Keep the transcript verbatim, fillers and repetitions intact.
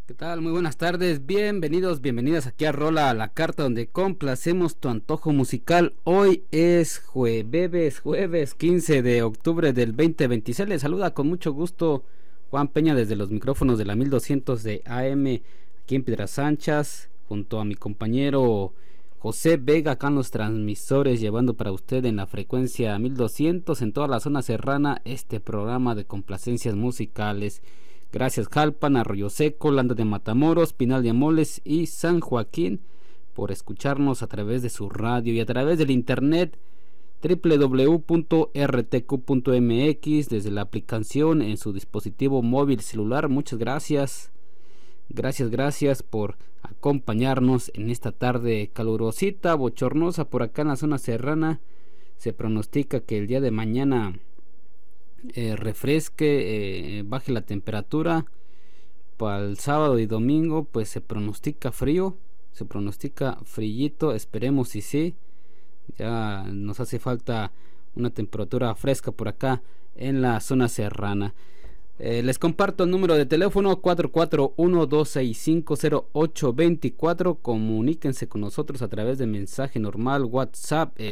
¿Qué tal? Muy buenas tardes, bienvenidos, bienvenidas aquí a Rola a la Carta, donde complacemos tu antojo musical. Hoy es jueves, jueves quince de octubre del veinte veintiséis. Les saluda con mucho gusto Juan Peña desde los micrófonos de la mil doscientos de A M aquí en Piedras Anchas, junto a mi compañero José Vega acá en los transmisores, llevando para usted en la frecuencia mil doscientos en toda la zona serrana este programa de complacencias musicales. Gracias Jalpan, Arroyo Seco, Landa de Matamoros, Pinal de Amoles y San Joaquín por escucharnos a través de su radio y a través del internet doble u doble u doble u punto r t q punto m x desde la aplicación en su dispositivo móvil celular. Muchas gracias, gracias, gracias por acompañarnos en esta tarde calurosita, bochornosa por acá en la zona serrana. Se pronostica que el día de mañana Eh, refresque, eh, baje la temperatura. Para el sábado y domingo pues se pronostica frío, se pronostica frillito, esperemos y sí, ya nos hace falta una temperatura fresca por acá en la zona serrana. Eh, les comparto el número de teléfono cuatro cuatro uno, dos seis cinco, cero ocho dos cuatro. Comuníquense con nosotros a través de mensaje normal, WhatsApp, eh,